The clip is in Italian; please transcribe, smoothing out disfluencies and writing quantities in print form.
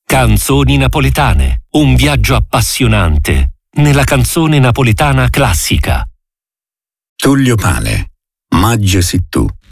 Canzoni napoletane, un viaggio appassionante nella canzone napoletana classica. Tullio Pane, Magge si tu.